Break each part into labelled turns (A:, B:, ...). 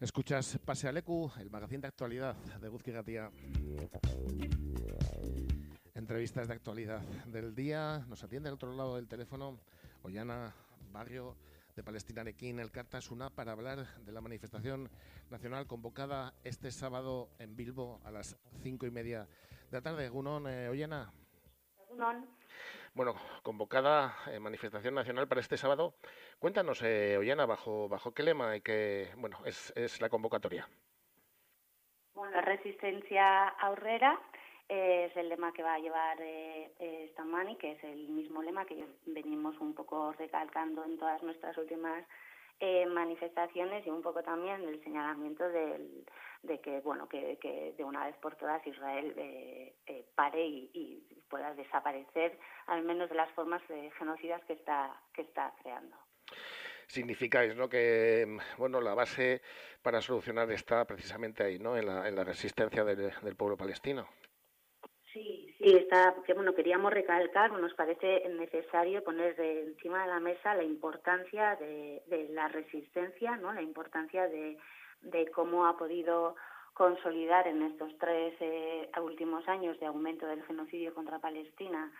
A: Escuchas Pase a Leku, el magazín de actualidad de Guzki Gatía. Entrevistas de actualidad del día. Nos atiende al otro lado del teléfono Ollana Barrio, de Palestina Arequín, el Cartasuna, para hablar de la manifestación nacional convocada este sábado en Bilbo a las 5:30 de la tarde. Egunon, Ollana.
B: Egunon.
A: Bueno, convocada manifestación nacional para este sábado. Cuéntanos, Ollana, bajo qué lema y bueno, es la convocatoria.
B: Bueno, resistencia aurrera es el lema que va a llevar Stamani, que es el mismo lema que venimos un poco recalcando en todas nuestras últimas manifestaciones, y un poco también el señalamiento de que bueno que de una vez por todas Israel pare y pueda desaparecer al menos de las formas genocidas que está creando.
A: Significáis, ¿no?, que bueno, la base para solucionar está precisamente ahí, ¿no?, en la resistencia del pueblo palestino.
B: Sí, está, que bueno, queríamos recalcar, nos parece necesario poner encima de la mesa la importancia de la resistencia, ¿no? La importancia de cómo ha podido consolidar en estos 3 últimos años de aumento del genocidio contra Palestina,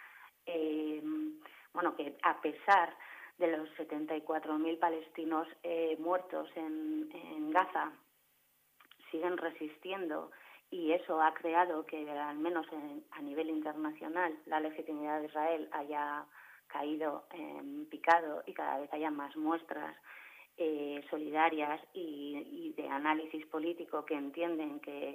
B: bueno, que a pesar de los 74.000 palestinos muertos en Gaza, siguen resistiendo, y eso ha creado que, al menos a nivel internacional, la legitimidad de Israel haya caído en picado, y cada vez haya más muestras solidarias y de análisis político que entienden que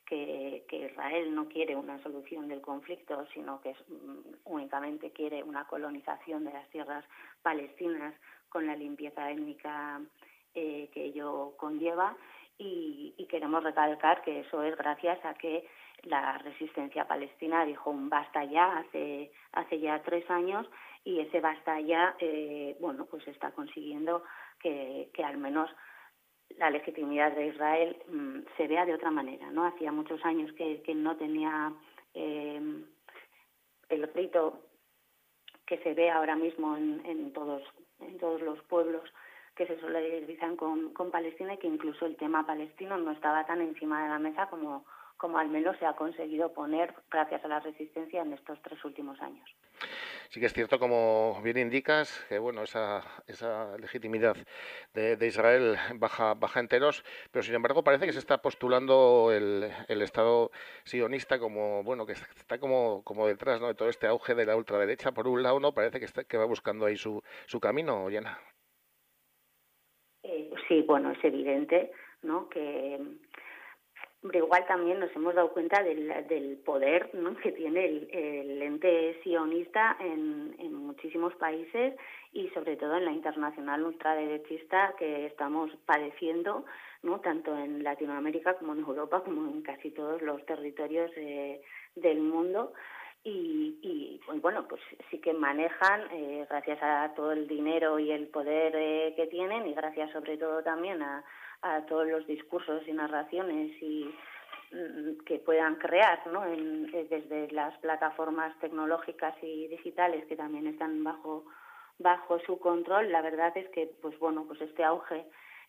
B: Israel no quiere una solución del conflicto, sino que únicamente quiere una colonización de las tierras palestinas con la limpieza étnica que ello conlleva. Y queremos recalcar que eso es gracias a que la resistencia palestina dijo un basta ya hace ya 3 años, y ese basta ya bueno, pues está consiguiendo que al menos la legitimidad de Israel se vea de otra manera, ¿no? Hacía muchos años que no tenía el grito que se ve ahora mismo en todos los pueblos que se solidarizan con Palestina, y que incluso el tema palestino no estaba tan encima de la mesa como al menos se ha conseguido poner gracias a la resistencia en estos 3 últimos años.
A: Sí que es cierto, como bien indicas, que bueno, esa legitimidad de Israel baja enteros, pero sin embargo parece que se está postulando el Estado sionista como, bueno, que está como detrás, ¿no?, de todo este auge de la ultraderecha. Por un lado, ¿no?, parece que va buscando ahí su camino, Ollana.
B: Sí, bueno, es evidente, ¿no?, que pero igual también nos hemos dado cuenta del poder, ¿no?, que tiene el ente sionista en muchísimos países, y sobre todo en la internacional ultraderechista que estamos padeciendo, ¿no?, tanto en Latinoamérica como en Europa, como en casi todos los territorios del mundo. Y bueno, pues sí que manejan, gracias a todo el dinero y el poder que tienen, y gracias sobre todo también a todos los discursos y narraciones que puedan crear, ¿no?, desde las plataformas tecnológicas y digitales que también están bajo su control. La verdad es que, pues bueno, pues este auge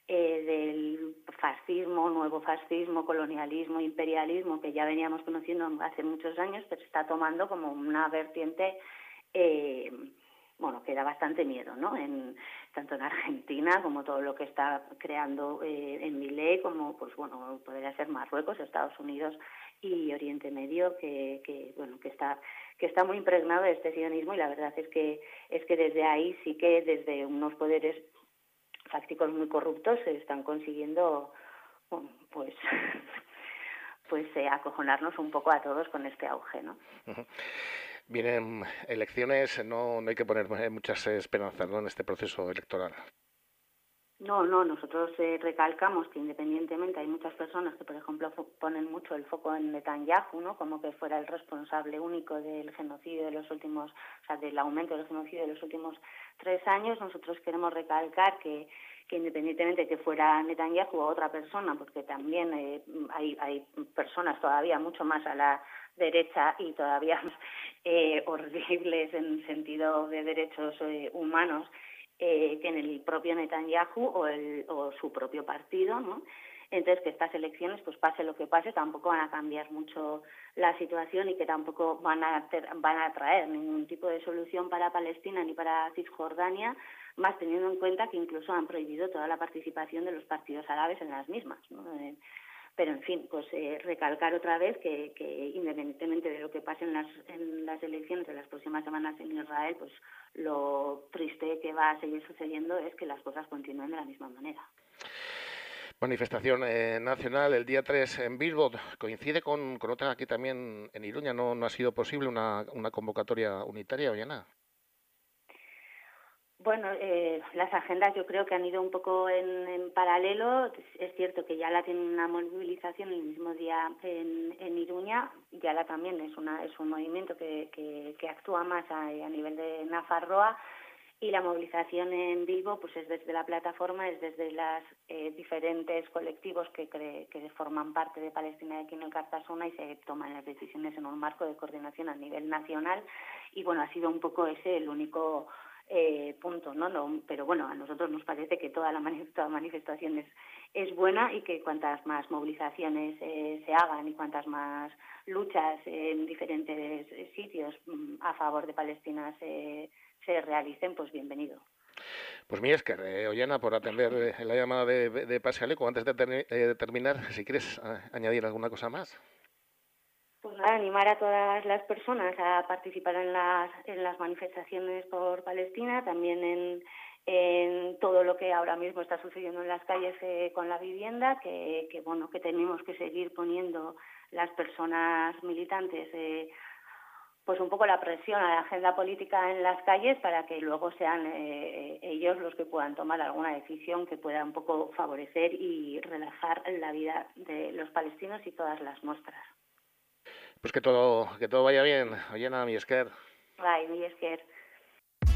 B: del fascismo, nuevo fascismo, colonialismo, imperialismo, que ya veníamos conociendo hace muchos años, pero está tomando como una vertiente bueno, que da bastante miedo, ¿no? Tanto en Argentina, como todo lo que está creando en Milei, como, pues bueno, podría ser Marruecos, Estados Unidos y Oriente Medio, que bueno, que está muy impregnado de este sionismo. Y la verdad es que desde ahí sí que, desde unos poderes fácticos muy corruptos, se están consiguiendo, bueno, pues acojonarnos un poco a todos con este auge, ¿no?
A: Uh-huh. Vienen elecciones, no hay que poner muchas esperanzas, ¿no?, en este proceso electoral.
B: No, nosotros recalcamos que, independientemente, hay muchas personas que, por ejemplo, ponen mucho el foco en Netanyahu, ¿no?, como que fuera el responsable único del genocidio de los últimos, o sea, del aumento del genocidio de los últimos 3 años. Nosotros queremos recalcar que independientemente que fuera Netanyahu o otra persona, porque también hay personas todavía mucho más a la derecha y todavía más horribles en sentido de derechos humanos, que en el propio Netanyahu o su propio partido, ¿no? Entonces, que estas elecciones, pues pase lo que pase, tampoco van a cambiar mucho la situación y que tampoco van a traer ningún tipo de solución para Palestina ni para Cisjordania, más teniendo en cuenta que incluso han prohibido toda la participación de los partidos árabes en las mismas, ¿no? Pero, en fin, pues recalcar otra vez que independientemente de lo que pase en las elecciones de las próximas semanas en Israel, pues lo triste que va a seguir sucediendo es que las cosas continúen de la misma manera.
A: Manifestación nacional el día 3 en Bilbo. Coincide con otra aquí también en Iruña. No ha sido posible una convocatoria unitaria, Ollana.
B: Bueno, las agendas yo creo que han ido un poco en paralelo. Es cierto que Yala tiene una movilización el mismo día en Iruña. Yala también es un movimiento que actúa más a nivel de Nafarroa, y la movilización en Bilbo pues es desde la plataforma, es desde los diferentes colectivos que forman parte de Palestina aquí en el Cartasona, y se toman las decisiones en un marco de coordinación a nivel nacional. Y bueno, ha sido un poco ese el único punto, ¿no? Pero bueno, a nosotros nos parece que toda manifestación es buena, y que cuantas más movilizaciones se hagan y cuantas más luchas en diferentes sitios a favor de Palestina se realicen, pues bienvenido.
A: Pues mi Esker, Ollana, por atender la llamada de Pasealeco. Antes de terminar, si quieres añadir alguna cosa más.
B: Pues nada, animar a todas las personas a participar en las manifestaciones por Palestina, también en todo lo que ahora mismo está sucediendo en las calles con la vivienda, que tenemos que seguir poniendo las personas militantes pues un poco la presión a la agenda política en las calles, para que luego sean ellos los que puedan tomar alguna decisión que pueda un poco favorecer y relajar la vida de los palestinos y todas las nuestras.
A: Pues que todo vaya bien, Ollana, mi Esker.
B: Bai, mi esker.